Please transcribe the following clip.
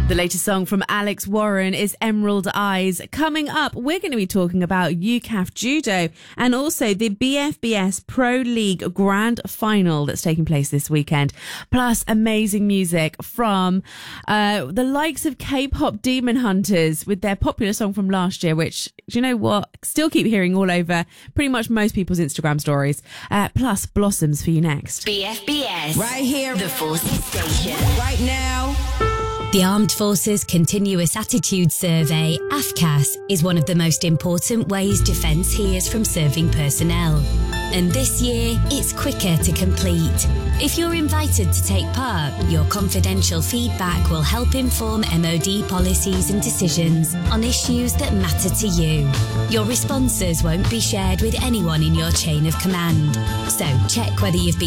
The latest song from Alex Warren is Emerald Eyes. Coming up, we're going to be talking about UCAF Judo and also the BFBS Pro League Grand Final that's taking place this weekend. Plus amazing music from the likes of K-pop Demon Hunters with their popular song from last year, which, do you know what? Still keep hearing all over pretty much most people's Instagram stories. Plus Blossoms for you next. BFBS. Right here. The Forces Station. Right now. The Armed Forces Continuous Attitude Survey, AFCAS, is one of the most important ways defence hears from serving personnel. And this year, it's quicker to complete. If you're invited to take part, your confidential feedback will help inform MOD policies and decisions on issues that matter to you. Your responses won't be shared with anyone in your chain of command. So check whether you've been